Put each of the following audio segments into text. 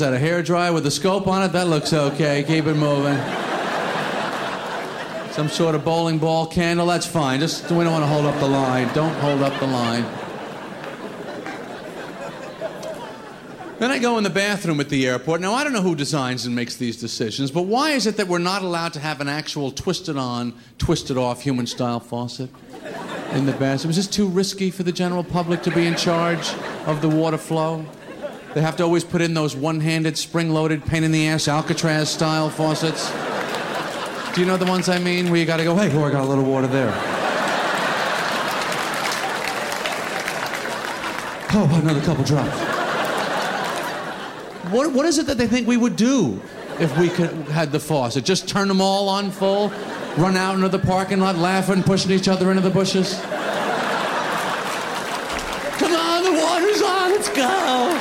that, a hairdryer with a scope on it? That looks okay. Keep it moving. Some sort of bowling ball candle? That's fine. Just, we don't want to hold up the line. Don't hold up the line. Then I go in the bathroom at the airport. Now, I don't know who designs and makes these decisions, but why is it that we're not allowed to have an actual twisted-on, twisted-off human-style faucet in the bathroom? Is this too risky for the general public to be in charge of the water flow? They have to always put in those one-handed, spring-loaded, pain-in-the-ass Alcatraz-style faucets. Do you know the ones I mean? Where you got to go, hey, I got a little water there. Oh, another couple drops. What is it that they think we would do if we had the faucet? Just turn them all on full? Run out into the parking lot laughing, pushing each other into the bushes? Come on, the water's on, let's go!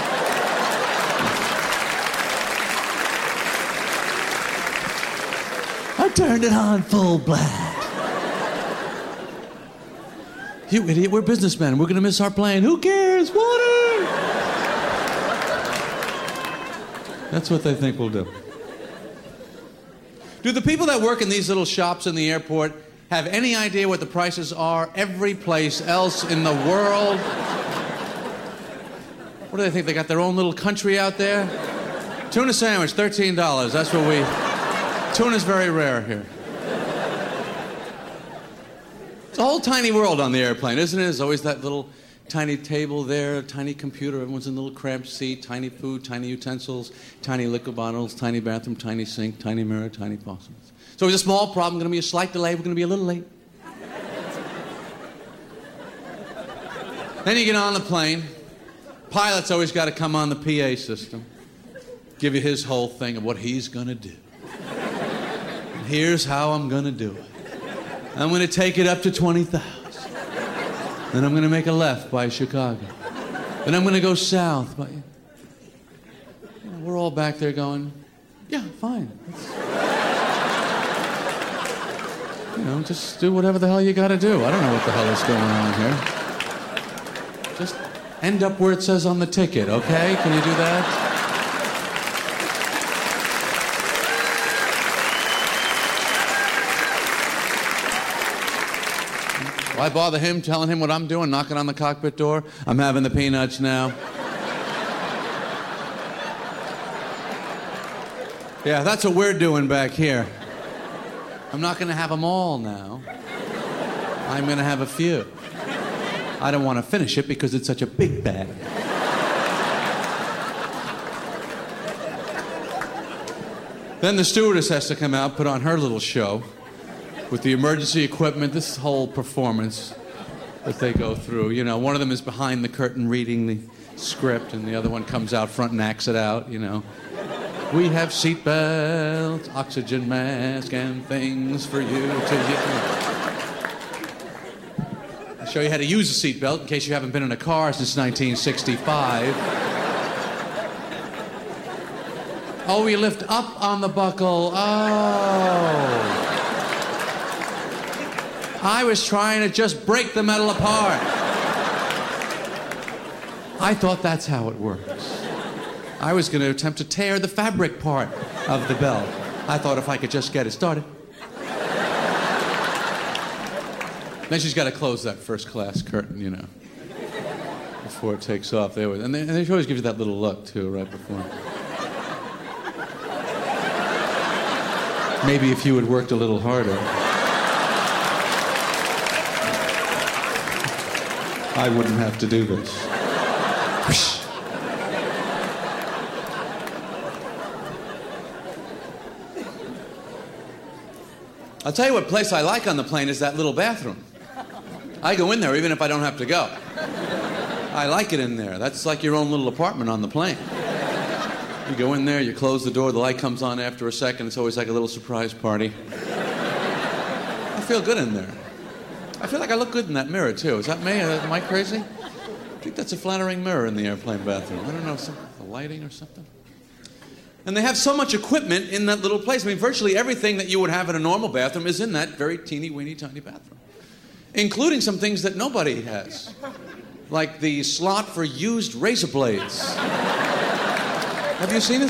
I turned it on full blast. You idiot, we're businessmen. We're gonna miss our plane. Who cares? Water! That's what they think we'll do. Do the people that work in these little shops in the airport have any idea what the prices are every place else in the world? What do they think? They got their own little country out there? Tuna sandwich, $13. That's what we... Tuna's very rare here. It's a whole tiny world on the airplane, isn't it? There's always that little tiny table there, a tiny computer, everyone's in a little cramped seat, tiny food, tiny utensils, tiny liquor bottles, tiny bathroom, tiny sink, tiny mirror, tiny faucets. So it's a small problem, going to be a slight delay, we're going to be a little late. Then you get on the plane. Pilot's always got to come on the PA system, give you his whole thing of what he's going to do. And here's how I'm going to do it. I'm going to take it up to 20,000. Then I'm going to make a left by Chicago. Then I'm going to go south by... We're all back there going, yeah, fine. Just do whatever the hell you got to do. I don't know what the hell is going on here. Just end up where it says on the ticket, okay? Can you do that? Why bother him, telling him what I'm doing, knocking on the cockpit door? I'm having the peanuts now. Yeah, that's what we're doing back here. I'm not going to have them all now. I'm going to have a few. I don't want to finish it because it's such a big bag. Then the stewardess has to come out, put on her little show with the emergency equipment, this whole performance that they go through. You know, one of them is behind the curtain reading the script, and the other one comes out front and acts it out, you know. We have seat belts, oxygen mask, and things for you to use. I'll show you how to use a seat belt in case you haven't been in a car since 1965. Oh, you lift up on the buckle. Oh. I was trying to just break the metal apart. I thought that's how it works. I was going to attempt to tear the fabric part of the belt. I thought if I could just get it started. Then she's got to close that first class curtain, you know, before it takes off. And they always give you that little look, too, right before. Maybe if you had worked a little harder, I wouldn't have to do this. I'll tell you what place I like on the plane is that little bathroom. I go in there even if I don't have to go. I like it in there. That's like your own little apartment on the plane. You go in there, you close the door, the light comes on after a second. It's always like a little surprise party. I feel good in there. I feel like I look good in that mirror, too. Is that me? Am I crazy? I think that's a flattering mirror in the airplane bathroom. I don't know, the lighting or something. And they have so much equipment in that little place. I mean, virtually everything that you would have in a normal bathroom is in that very teeny, weeny, tiny bathroom. Including some things that nobody has. Like the slot for used razor blades. Have you seen it?